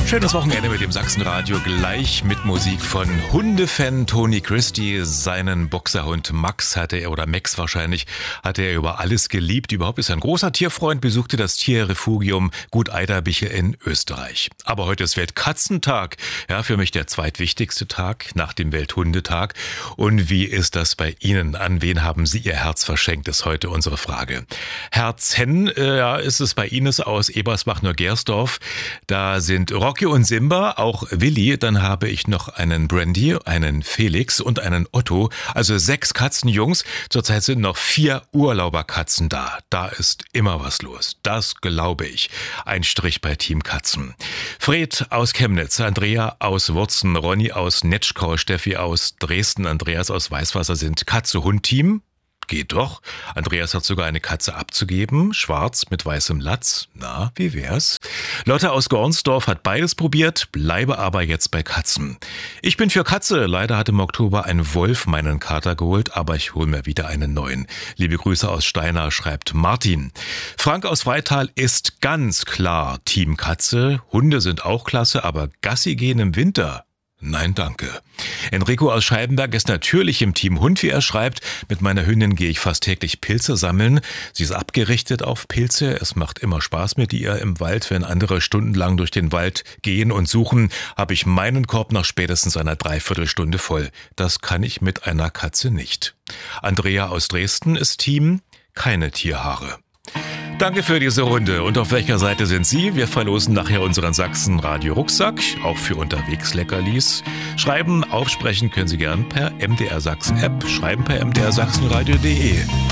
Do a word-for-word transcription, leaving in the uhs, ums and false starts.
Schönes Wochenende mit dem Sachsenradio, gleich mit Musik von Hundefan Tony Christie. Seinen Boxerhund Max hatte er, oder Max wahrscheinlich, hatte er über alles geliebt. Überhaupt ist er ein großer Tierfreund, besuchte das Tierrefugium Gut Eiderbichel in Österreich. Aber heute ist Weltkatzentag. Ja, für mich der zweitwichtigste Tag nach dem Welthundetag. Und wie ist das bei Ihnen? An wen haben Sie Ihr Herz verschenkt, ist heute unsere Frage. Herzen, äh, ja, ist es bei Ines aus Ebersbach-Neugersdorf. Da sind Rocky und Simba, auch Willi, dann habe ich noch einen Brandy, einen Felix und einen Otto, also sechs Katzenjungs. Zurzeit sind noch vier Urlauberkatzen da. Da ist immer was los. Das glaube ich. Ein Strich bei Team Katzen. Fred aus Chemnitz, Andrea aus Wurzen, Ronny aus Netschkau, Steffi aus Dresden, Andreas aus Weißwasser sind Katze-Hund-Team. Geht doch. Andreas hat sogar eine Katze abzugeben. Schwarz mit weißem Latz. Na, wie wär's? Lotte aus Gornsdorf hat beides probiert, bleibe aber jetzt bei Katzen. Ich bin für Katze. Leider hat im Oktober ein Wolf meinen Kater geholt, aber ich hole mir wieder einen neuen. Liebe Grüße aus Steyr, schreibt Martin. Frank aus Freital ist ganz klar Team Katze. Hunde sind auch klasse, aber Gassi gehen im Winter? Nein, danke. Enrico aus Scheibenberg ist natürlich im Team Hund, wie er schreibt. Mit meiner Hündin gehe ich fast täglich Pilze sammeln. Sie ist abgerichtet auf Pilze. Es macht immer Spaß mit ihr im Wald. Wenn andere stundenlang durch den Wald gehen und suchen, habe ich meinen Korb nach spätestens einer Dreiviertelstunde voll. Das kann ich mit einer Katze nicht. Andrea aus Dresden ist Team keine Tierhaare. Danke für diese Runde. Und auf welcher Seite sind Sie? Wir verlosen nachher unseren Sachsen-Radio-Rucksack, auch für unterwegs Leckerlis. Schreiben, aufsprechen können Sie gern per M D R Sachsen-App, schreiben per m d r sachsenradio punkt d e.